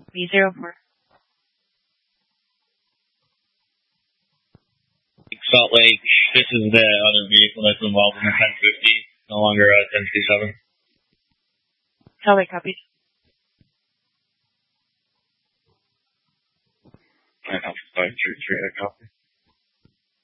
B04. Salt Lake, this is the other vehicle that's involved in the 1050, no longer 1057. Salt Lake copies. I have 533, I copy.